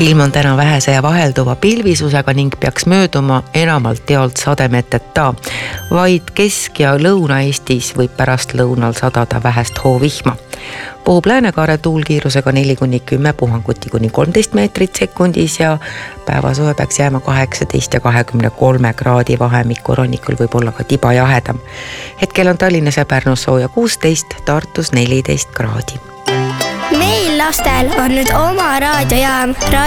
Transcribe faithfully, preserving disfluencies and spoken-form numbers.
ilm on täna vähese ja vahelduva pilvisusega ning peaks mööduma enamalt jaolt sademeteta. Vaid Kesk- ja Lõuna-Eestis võib pärast lõunal sadada vähest hoovihma. Puhub läänekaare tuulkiirusega neli kuni kümme, puhanguti kuni kolmteist meetrit sekundis ja päevasoe peaks jääma kaheksateist ja kahekümne kolme kraadi vahemikku, rannikul võib olla ka tiba jahedam. Hetkel on Tallinnas ja Pärnus sooja kuusteist, Tartus neliteist kraadi. Meil lastel on nüüd oma raadiojaam.